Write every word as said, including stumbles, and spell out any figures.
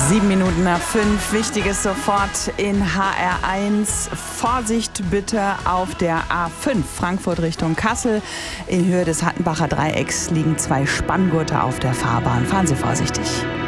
Sieben Minuten nach fünf. Wichtiges sofort in H R eins. Vorsicht bitte auf der A fünf Frankfurt Richtung Kassel. In Höhe des Hattenbacher Dreiecks liegen zwei Spanngurte auf der Fahrbahn. Fahren Sie vorsichtig.